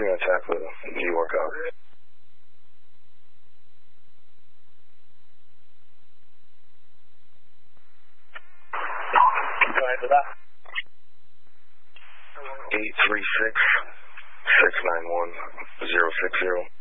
going to attack the New York out. Go ahead with that. 836-691-060.